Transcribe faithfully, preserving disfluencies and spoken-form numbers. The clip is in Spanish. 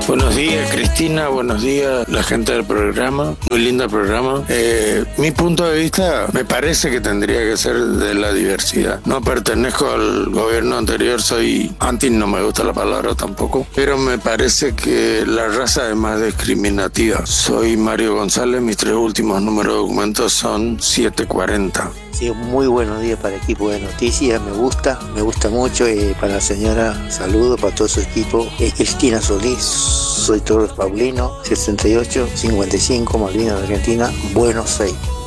Buenos días, Cristina, buenos días la gente del programa, muy lindo el programa. Eh, mi punto de vista me parece que tendría que ser de la diversidad. No pertenezco al gobierno anterior, soy anti, no me gusta la palabra tampoco, pero me parece que la raza es más discriminativa. Soy Mario González, mis tres últimos números de documentos son setecientos cuarenta. Sí, muy buenos días para el equipo de noticias, me gusta, me gusta mucho. Eh, para la señora, saludo para todo su equipo. Eh, Cristina Solís, soy Torres Paulino, sesenta y ocho cincuenta y cinco, Malvinas, Argentina, Buenos Aires.